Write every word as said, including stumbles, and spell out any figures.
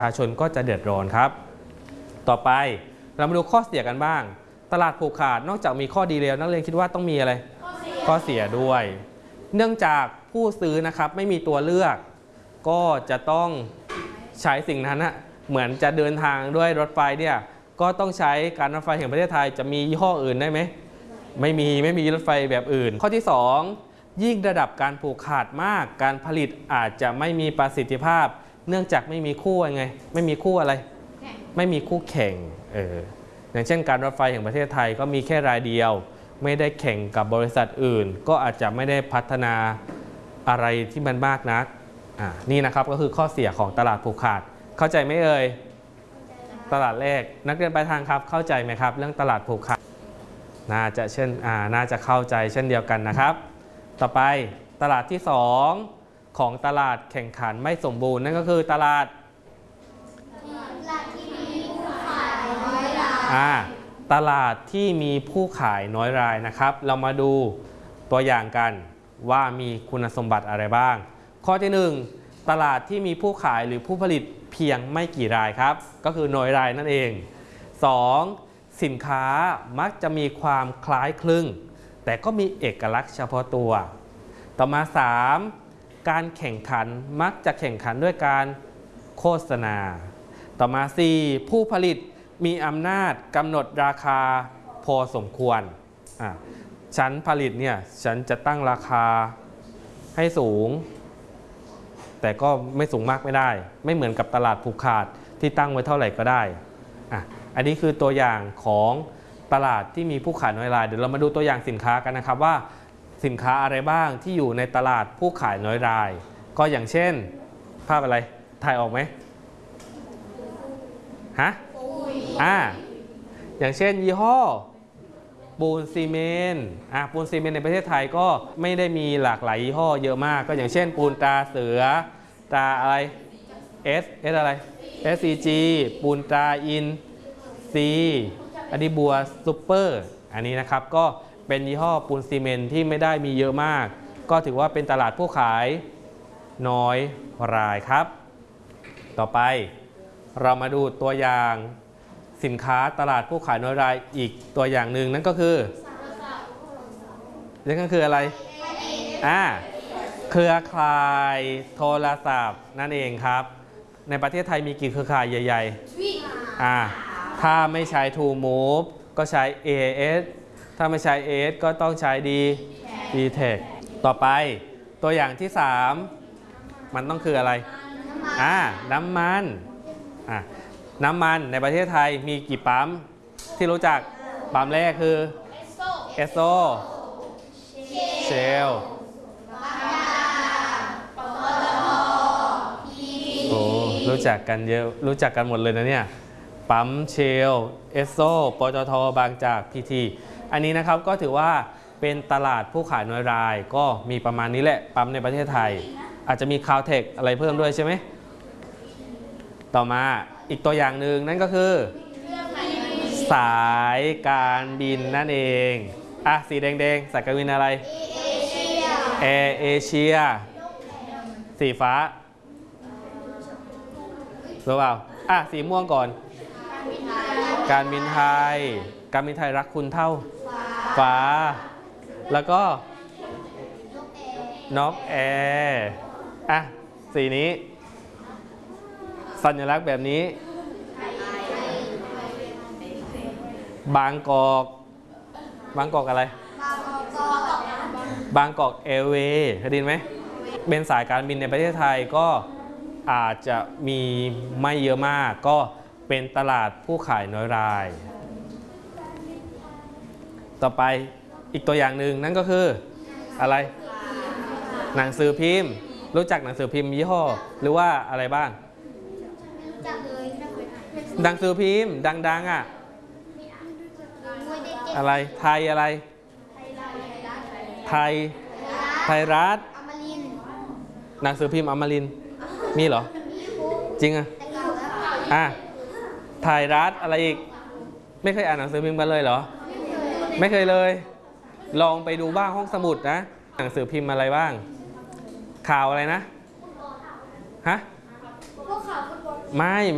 ประชาชนก็จะเดือดร้อนครับต่อไปเรามาดูข้อเสียกันบ้างตลาดผูกขาดนอกจากมีข้อดีแล้วนักเรียนคิดว่าต้องมีอะไรข้อเสียด้วยเนื่องจากผู้ซื้อนะครับไม่มีตัวเลือกก็จะต้องใช้สิ่งนั้นนะเหมือนจะเดินทางด้วยรถไฟเนี่ยก็ต้องใช้การรถไฟแห่งประเทศไทยจะมียี่ห้ออื่นได้ไหมไม่มีไม่มีรถไฟแบบอื่นข้อที่สองยิ่งระดับการผูกขาดมากการผลิตอาจจะไม่มีประสิทธิภาพเนื่องจากไม่มีคู่ไงไม่มีคู่อะไรไม่มีคู่แข่งเอออย่างเช่นการรถไฟแห่งประเทศไทยก็มีแค่รายเดียวไม่ได้แข่งกับบริษัทอื่นก็อาจจะไม่ได้พัฒนาอะไรที่มันมากนักอ่านี่นะครับก็คือข้อเสียของตลาดผูกขาดเข้าใจไหมเอ่ยตลาดแรกนักเรียนปลายทางครับเข้าใจไหมครับเรื่องตลาดผูกขาดน่าจะเช่นอ่าน่าจะเข้าใจเช่นเดียวกันนะครับต่อไปตลาดที่สองของตลาดแข่งขันไม่สมบูรณ์นั่นก็คือตลาดอ่าตลาดที่มีผู้ขายน้อยรายนะครับเรามาดูตัวอย่างกันว่ามีคุณสมบัติอะไรบ้างข้อที่หนึ่งตลาดที่มีผู้ขายหรือผู้ผลิตเพียงไม่กี่รายครับก็คือน้อยรายนั่นเองสองสินค้ามักจะมีความคล้ายคลึงแต่ก็มีเอกลักษณ์เฉพาะตัวต่อมาสามการแข่งขันมักจะแข่งขันด้วยการโฆษณาต่อมาสี่ผู้ผลิตมีอำนาจกำหนดราคาพอสมควรอ่ะฉันผลิตเนี่ยฉันจะตั้งราคาให้สูงแต่ก็ไม่สูงมากไม่ได้ไม่เหมือนกับตลาดผูกขาดที่ตั้งไว้เท่าไหร่ก็ได้อ่ะอันนี้คือตัวอย่างของตลาดที่มีผู้ขายน้อยรายเดี๋ยวเรามาดูตัวอย่างสินค้ากันนะครับว่าสินค้าอะไรบ้างที่อยู่ในตลาดผู้ขายน้อยรายก็อย่างเช่นภาพอะไรถ่ายออกไหมฮะอ่าอย่างเช่นยี่ห้อปูนซีเมนต์อ่ะปูนซีเมนต์ในประเทศไทยก็ไม่ได้มีหลากหลายยี่ห้อเยอะมากก็อย่างเช่นปูนตราเสือตราอะไร S S อะไร เอส ซี จี ปูนตราอินซีอดิบัวซูเปอร์อันนี้นะครับก็เป็นยี่ห้อปูนซีเมนต์ที่ไม่ได้มีเยอะมากก็ถือว่าเป็นตลาดผู้ขายน้อยรายครับต่อไปเรามาดูตัวอย่างสินค้าตลาดผู้ขายน้อยรายอีกตัวอย่างหนึ่งนั่นก็คือนั่นก็คืออะไรอ่าเครือข่ายโทรศัพท์นั่นเองครับในประเทศไทยมีกี่เครือข่ายใหญ่ๆอ่าถ้าไม่ใช้ True Move ก็ใช้ เอ เอส ถ้าไม่ใช้ เอ เอส ก็ต้องใช้ D ดี เทค ต่อไปตัวอย่างที่สามมันต้องคืออะไรอ่าน้ำมันอ่าน้ำมันในประเทศไทยมีกี่ปั๊มที่รู้จักปั๊มแรกคือเอสโซเชลโอ้รู้จักกันเยอะรู้จักกันหมดเลยนะเนี่ยปั๊มเชลเอสโซปตทบางจากพีทีอันนี้นะครับก็ถือว่าเป็นตลาดผู้ขายน้อยรายก็มีประมาณนี้แหละปั๊มในประเทศไทยอาจจะมีคาวเทคอะไรเพิ่มด้วยใช่ไหมต่อมาอีกตัวอย่างหนึ่งนั่นก็คือสายการบินนั่นเองอ่ะสีแดงๆสายการบินอะไรแอร์เอเชียสีฟ้ารู้เปล่าอ่ะสีม่วงก่อนการบินไทยการบินไทยรักคุณเท่าฟ้าแล้วก็นกแอร์อ่ะสีนี้สัญลักษณ์แบบนี้บางกอกบางกอกอะไรบางกอกแอร์เวย์เคยได้ยินไหมเป็นสายการบินในประเทศไทยก็อาจจะมีไม่เยอะมากก็เป็นตลาดผู้ขายน้อยรายต่อไปอีกตัวอย่างหนึ่งนั่นก็คืออะไรหนังสือพิมพ์รู้จักหนังสือพิมพ์ยี่ห้อหรือว่าอะไรบ้างหนังสือพิมพ์ดังๆอ่ะอะไรไทยอะไรไทยไทยรัฐหนังสือพิมพ์อมรินทร์มีเหรอจริงอ่ะอ่ะไทยรัฐอะไรอีกไม่เคยอ่านหนังสือพิมพ์กันเลยเหรอไม่เคยเลยลองไปดูบ้างห้องสมุดนะหนังสือพิมพ์อะไรบ้างข่าวอะไรนะฮะไม่